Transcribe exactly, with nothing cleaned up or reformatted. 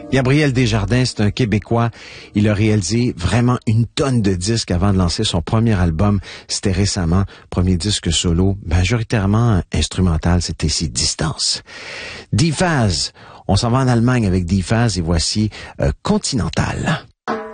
Gabriel Desjardins, c'est un Québécois. Il a réalisé vraiment une tonne de disques avant de lancer son premier album. C'était récemment, premier disque solo, majoritairement instrumental, c'était ici Distance. D-Phase, on s'en va en Allemagne avec D-Phase et voici euh, Continental.